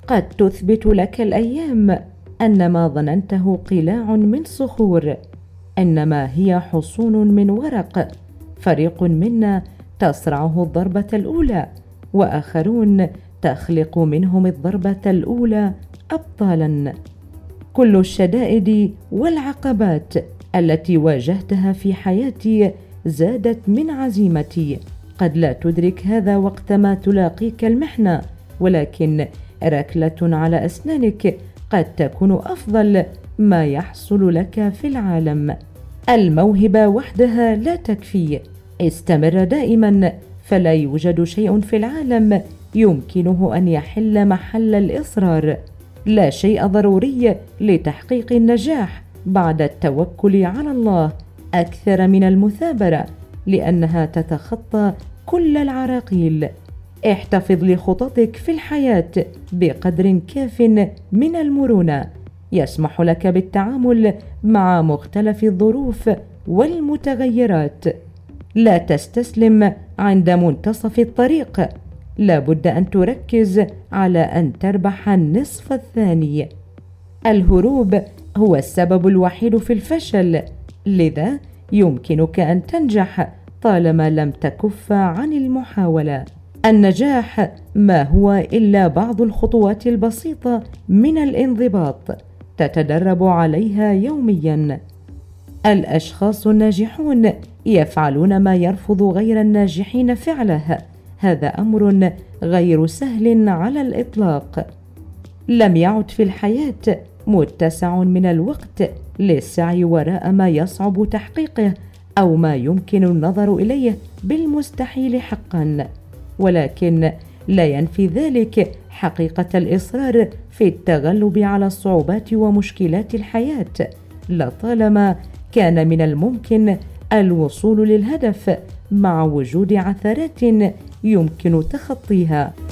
قد تثبت لك الأيام أن ما ظننته قلاع من صخور إنما هي حصون من ورق. فريق منا تصرعه الضربة الأولى، وآخرون تخلق منهم الضربة الأولى أبطالا. كل الشدائد والعقبات التي واجهتها في حياتي زادت من عزيمتي. قد لا تدرك هذا وقتما تلاقيك المحنة، ولكن ركلة على أسنانك قد تكون أفضل ما يحصل لك في العالم. الموهبة وحدها لا تكفي. استمر دائما، فلا يوجد شيء في العالم يمكنه أن يحل محل الإصرار. لا شيء ضروري لتحقيق النجاح بعد التوكل على الله أكثر من المثابرة، لأنها تتخطى كل العراقيل. احتفظ لخططك في الحياة بقدر كاف من المرونة يسمح لك بالتعامل مع مختلف الظروف والمتغيرات. لا تستسلم عند منتصف الطريق، لا بد أن تركز على أن تربح النصف الثاني. الهروب هو السبب الوحيد في الفشل، لذا يمكنك أن تنجح طالما لم تكف عن المحاولة. النجاح ما هو إلا بعض الخطوات البسيطة من الانضباط تتدرب عليها يوميا. الأشخاص الناجحون يفعلون ما يرفض غير الناجحين فعله. هذا أمر غير سهل على الإطلاق. لم يعد في الحياة متسع من الوقت للسعي وراء ما يصعب تحقيقه أو ما يمكن النظر إليه بالمستحيل حقا، ولكن لا ينفي ذلك حقيقة الإصرار في التغلب على الصعوبات ومشكلات الحياة. لطالما كان من الممكن الوصول للهدف مع وجود عثرات يمكن تخطيها.